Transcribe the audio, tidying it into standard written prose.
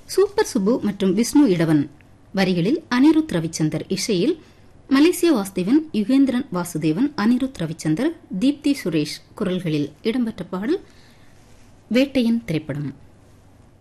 Super Subbu மற்றும் விஷ்ணு இடவன் வரிகளில் அனிருத் ரவிச்சந்தர், இசையில் மலேசிய வாசுதேவன், யுகேந்திரன் வாசுதேவன், அனிருத் ரவிச்சந்தர், தீப்தி சுரேஷ் குரல்களில் இடம்பெற்ற பாடல் வேட்டையன் திரைப்படம்.